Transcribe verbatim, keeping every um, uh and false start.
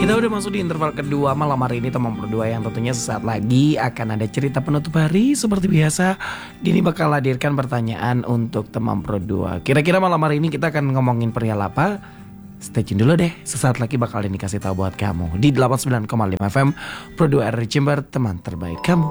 Kita udah masuk di interval kedua malam hari ini teman berdua yang tentunya sesaat lagi akan ada cerita penutup hari. Seperti biasa Dini bakal hadirkan pertanyaan untuk teman berdua. Kira-kira malam hari ini kita akan ngomongin perihal apa? Stay tune dulu deh, sesaat lagi bakal Dini kasih tahu buat kamu di delapan puluh sembilan koma lima F M Pro dua R Chamber, teman terbaik kamu.